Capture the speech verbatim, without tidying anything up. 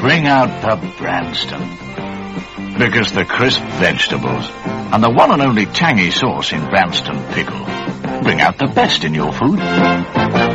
bring out the Branston. Because the crisp vegetables and the one and only tangy sauce in Branston Pickle bring out the best in your food.